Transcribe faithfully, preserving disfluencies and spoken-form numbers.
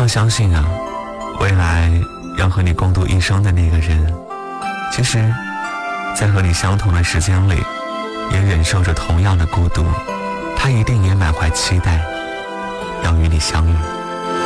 相信啊，未来要和你共度一生的那个人，其实在和你相同的时间里也忍受着同样的孤独，他一定也满怀期待要与你相遇。